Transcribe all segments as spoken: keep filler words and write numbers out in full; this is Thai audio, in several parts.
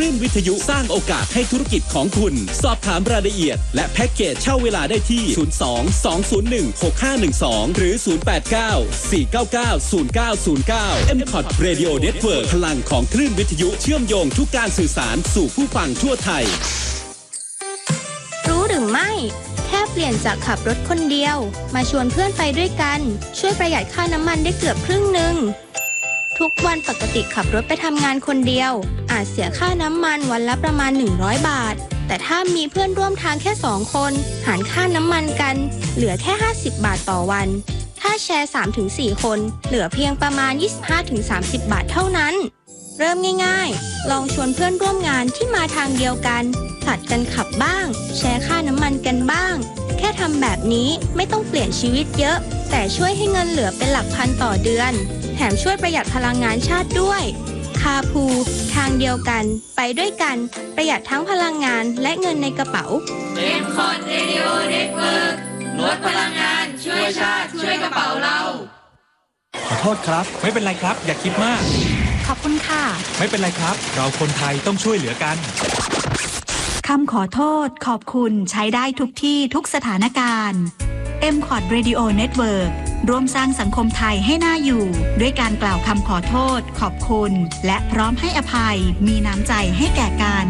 นวิทยุสร้างโอกาสให้ธุรกิจของคุณสอบถามรายละเอียดและแพ็กเกจเช่าเวลาได้ที่ศูนย์ สอง สอง ศูนย์ หนึ่ง หก ห้า หนึ่ง สองหรือศูนย์ แปด เก้า สี่ เก้า เก้า ศูนย์ เก้า ศูนย์ เก้า เอ็ม คอท Radio Network พลังของคลื่นวิทยุเชื่อมโยงทุกการสื่อสารสู่ผู้ฟังทั่วไทยรู้หรือไม่แค่เปลี่ยนจากขับรถคนเดียวมาชวนเพื่อนไปด้วยกันช่วยประหยัดค่าน้ำมันได้เกือบครึ่งหนึ่งทุกวันปกติขับรถไปทำงานคนเดียวอาจเสียค่าน้ำมันวันละประมาณหนึ่งร้อยบาทแต่ถ้ามีเพื่อนร่วมทางแค่สองคนหารค่าน้ำมันกันเหลือแค่ห้าสิบบาทต่อวันถ้าแชร์ สามถึงสี่ คนเหลือเพียงประมาณ ยี่สิบห้าถึงสามสิบ บาทเท่านั้นเริ่มง่ายๆลองชวนเพื่อนร่วมงานที่มาทางเดียวกันผลัดกันขับบ้างแชร์ค่าน้ำมันกันบ้างแค่ทำแบบนี้ไม่ต้องเปลี่ยนชีวิตเยอะแต่ช่วยให้เงินเหลือเป็นหลักพันต่อเดือนแถมช่วยประหยัดพลังงานชาติด้วยคาพูทางเดียวกันไปด้วยกันประหยัดทั้งพลังงานและเงินในกระเป๋าเอ็ม คอท Radio Network ลดพลังงานช่วยชาติช่วยกระเป๋าเราขอโทษครับไม่เป็นไรครับอย่าคิดมากขอบคุณค่ะไม่เป็นไรครับเราคนไทยต้องช่วยเหลือกันคำขอโทษขอบคุณใช้ได้ทุกที่ทุกสถานการณ์ เอ็ม คอท Radio Network ร่วมสร้างสังคมไทยให้น่าอยู่ด้วยการกล่าวคำขอโทษขอบคุณและพร้อมให้อภัยมีน้ำใจให้แก่กัน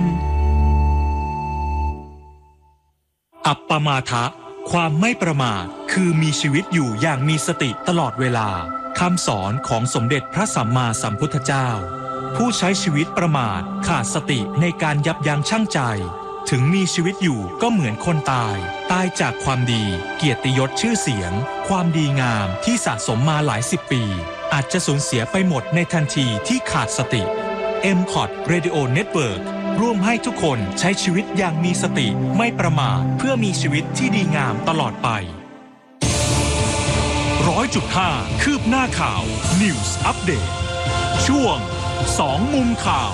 อัปปมาทะความไม่ประมาทคือมีชีวิตอยู่อย่างมีสติตลอดเวลาคำสอนของสมเด็จพระสัมมาสัมพุทธเจ้าผู้ใช้ชีวิตประมาทขาดสติในการยับยั้งชั่งใจถึงมีชีวิตอยู่ก็เหมือนคนตายตายจากความดีเกียรติยศชื่อเสียงความดีงามที่สะสมมาหลายสิบปีอาจจะสูญเสียไปหมดในทันทีที่ขาดสติ เอ็ม คอท Radio Network ร่วมให้ทุกคนใช้ชีวิตอย่างมีสติไม่ประมาทเพื่อมีชีวิตที่ดีงามตลอดไป ร้อยจุดห้า คืบหน้าข่าว News Update ช่วงสองมุมข่าว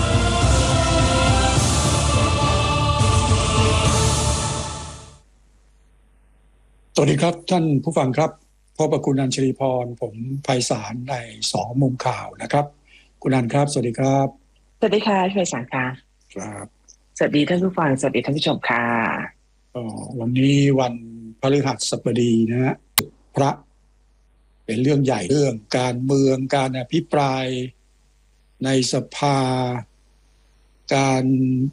สวัสดีครับท่านผู้ฟังครับพบกับคุณอัญชลีพรผมไพศาลในสองมุมข่าวนะครับคุณอัญครับสวัสดีครับสวัสดีค่ะไพศาลค่ะครับสวัสดีท่านผู้ฟังสวัสดีท่านผู้ชมค่ะวันนี้วันพฤหัสบดีนะฮะพระเป็นเรื่องใหญ่เรื่องการเมืองการอภิปรายในสภาการ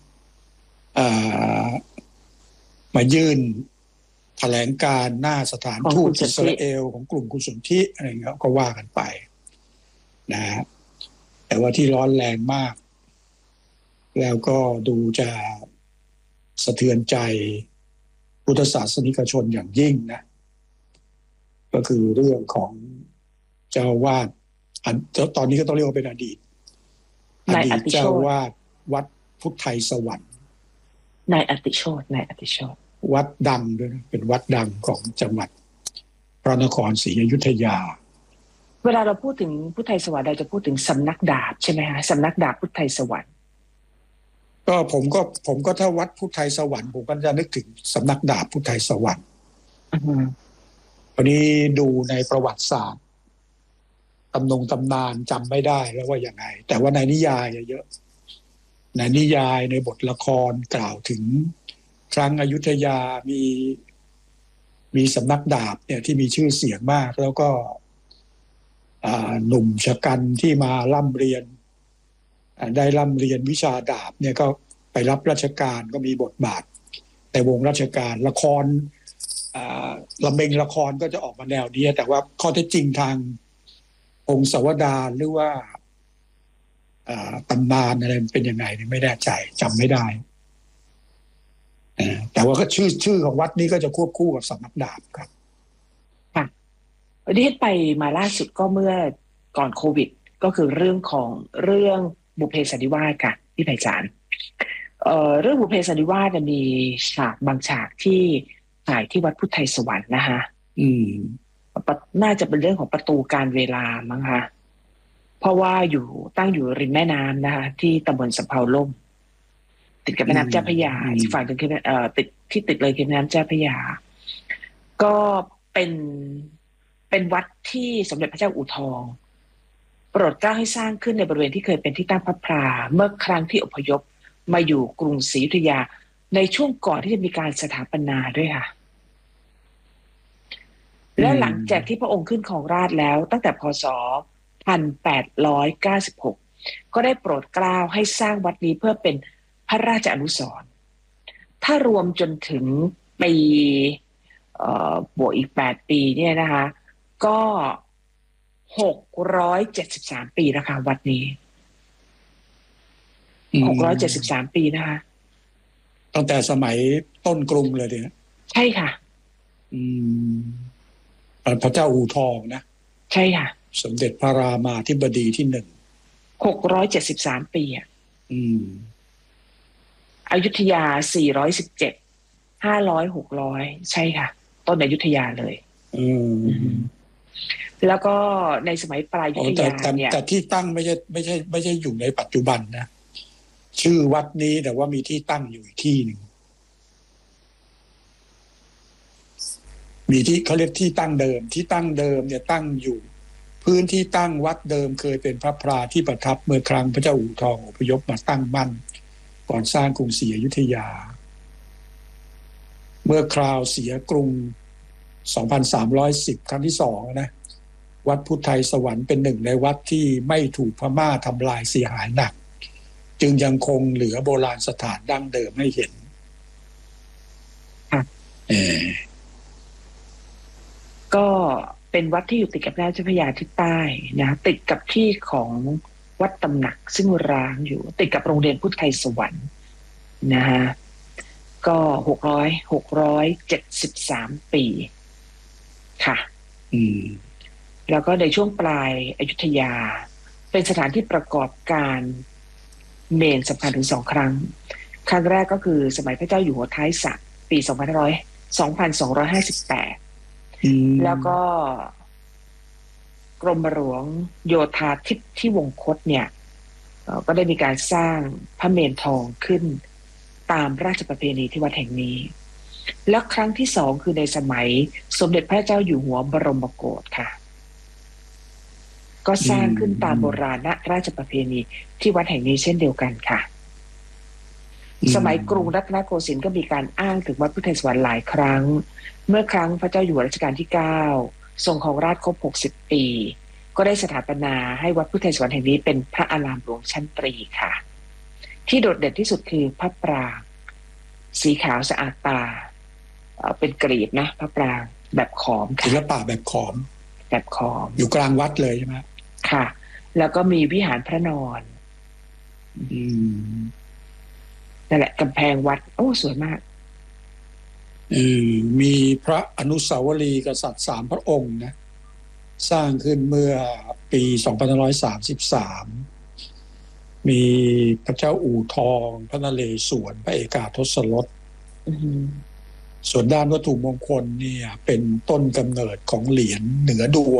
มายื่นแถลงการหน้าสถานทูตอิสราเอลของกลุ่มคุณสนธิอะไรเงี้ยก็ว่ากันไปนะแต่ว่าที่ร้อนแรงมากแล้วก็ดูจะสะเทือนใจพุทธศาสนิกชนอย่างยิ่งนะก็คือเรื่องของเจ้าวาดตอนนี้ก็ต้องเรียกว่าเป็นอดีตอดีตเจ้าวาดวัดพุทธไทยสวรรค์นายอติโชตินายอติโชติวัดดังด้วยนะเป็นวัดดังของจังหวัดพระนครศรีอยุธยาเวลาเราพูดถึงพุทธไทยสวรรค์เราจะพูดถึงสำนักดาบใช่ไหมฮะสำนักดาบพุทธไทยสวรรค์ก็ผมก็ผมก็ถ้าวัดพุทธไทยสวรรค์ผมก็จะนึกถึงสำนักดาบพุทธไทยสวรรค์วันนี้ดูในประวัติศาสตร์ตำนงตำนานจำไม่ได้แล้วว่าอย่างไงแต่ว่าในนิยายเยอะในนิยายในบทละครกล่าวถึงครั้งอยุธยามีมีสำนักดาบเนี่ยที่มีชื่อเสียงมากแล้วก็หนุ่มชะกันที่มาร่ำเรียนได้ร่ำเรียนวิชาดาบเนี่ยก็ไปรับราชการก็มีบทบาทในวงราชการละครละเมงละครก็จะออกมาแนวนี้แต่ว่าข้อเท็จจริงทางองค์สวดารหรือว่าตำนานอะไรเป็นยังไงไม่แน่ใจจำไม่ได้แต่ว่าก็ชื่อชื่อของวัดนี้ก็จะควบคู่กับสำนักดาบครับค่ะวันนี้ไปมาล่าสุดก็เมื่อก่อนโควิดก็คือเรื่องของเรื่องบุพเพสันนิวาสค่ะพี่ไพศาลเอ่อเรื่องบุพเพสันนิวาสมีฉากบางฉากที่ถ่ายที่วัดพุทธไทยสวรรค์นะคะอืมน่าจะเป็นเรื่องของประตูการเวลามั้งคะเพราะว่าอยู่ตั้งอยู่ริมแม่น้ำนะคะที่ตำบลสำเภาล่มติดกับแม่น้ำเจ้าพระยาอีกฝั่งหนึ่งคือเอ่อติดที่ติดเลยคือแม่น้ำเจ้าพระยาก็เป็นเป็นวัดที่สมเด็จพระเจ้าอู่ทองโปรดเกล้าให้สร้างขึ้นในบริเวณที่เคยเป็นที่ตั้งพระพราเมื่อครั้งที่อพยพมาอยู่กรุงศรีอยุธยาในช่วงก่อนที่จะมีการสถาปนาด้วยค่ะและหลังจากที่พระองค์ขึ้นครองราชย์แล้วตั้งแต่พ.ศ. หนึ่งพันแปดร้อยเก้าสิบหกก็ได้โปรดเกล้าให้สร้างวัดนี้เพื่อเป็นพระราชอนุสรณ์ถ้ารวมจนถึงปีบวกอีกแปดปีเนี่ยนะคะก็หกร้อยเจ็ดสิบสามปีนะคะวัดนี้หกร้อยเจ็ดสิบสามปีนะคะตั้งแต่สมัยต้นกรุงเลยเนี่ยใช่ค่ะอืมพระเจ้าอู่ทองนะใช่ค่ะสมเด็จพระรามาธิบดีที่หนึ่งหกร้อยเจ็ดสิบสามปีอ่ะอืมอยุธยาสี่ร้อยสิบเจ็ดห้าร้อยหกร้อยใช่ค่ะต้นอยุธยาเลยอืมแล้วก็ในสมัยปลายอยุธยาเนี่ยแต่ที่ตั้งไม่ใช่ไม่ใช่ไม่ใช่อยู่ในปัจจุบันนะชื่อวัดนี้แต่ว่ามีที่ตั้งอยู่อีกที่หนึ่งมีที่เขาเรียกที่ตั้งเดิมที่ตั้งเดิมเนี่ยตั้งอยู่พื้นที่ตั้งวัดเดิมเคยเป็นพระพราที่ประทับเมื่อครั้งพระเจ้าอู่ทองอพยพมาตั้งมั่นก่อนสร้างกรุงศรีอยุธยาเมื่อคราวเสียกรุงสองพันสามร้อยสิบครั้งที่สองนะวัดพุทธไทยสวรรค์เป็นหนึ่งในวัดที่ไม่ถูกพม่าทำลายเสียหายหนักจึงยังคงเหลือโบราณสถานดั้งเดิมให้เห็นเออก็เป็นวัดที่อยู่ติดกับแม่น้ำเจ้าพระยาทิศใต้นะติดกับที่ของวัดตำหนักซึ่งร้างอยู่ติดกับโรงเรียนพุทธไทยสวรรค์นะฮะก็หกร้อยหกร้อยเจ็ดสิบสามปีค่ะอืมแล้วก็ในช่วงปลายอยุธยาเป็นสถานที่ประกอบการเมนสำคัญถึงสองครั้งครั้งแรกก็คือสมัยพระเจ้าอยู่หัวท้ายสระปีสองพันห้าร้อย สองพันสองร้อยห้าสิบแปดแล้วก็กรมหลวงโยธาธิที่วงคตเนี่ยก็ได้มีการสร้างพระเมรุทองขึ้นตามราชประเพณีที่วัดแห่งนี้และครั้งที่สองคือในสมัยสมเด็จพระเจ้าอยู่หัวบรมโกศค่ะก็สร้างขึ้นตามโบราณราชประเพณีที่วัดแห่งนี้เช่นเดียวกันค่ะสมัยกรุงรัตนโกสินทร์ก็มีการอ้างถึงวัดพุทธไทยสวรรค์หลายครั้งเมื่อครั้งพระเจ้าอยู่หัวรัชกาลที่เก้าทรงครองราชย์ครบหกสิบปีก็ได้สถาปนาให้วัดพุทธไทยสวรรค์แห่งนี้เป็นพระอารามหลวงชั้นตรีค่ะที่โดดเด่นที่สุดคือพระปรางสีขาวสะอาดตาเป็นกรีบนะพระปรางแบบขอมศิลปะแบบขอมแบบขอมอยู่กลางวัดเลยใช่ไหมค่ะแล้วก็มีวิหารพระนอนอืมนั่นแหละกำแพงวัดโอ้สวยมากอืมมีพระอนุสาวรีย์กษัตริย์สามพระองค์นะสร้างขึ้นเมื่อปีสองพันห้าร้อยสามสิบสามมีพระเจ้าอู่ทองพระนเรศวรพระเอกาทศรสส่วนด้านวัตถุมงคลเนี่ยเป็นต้นกำเนิดของเหรียญเหนือดวง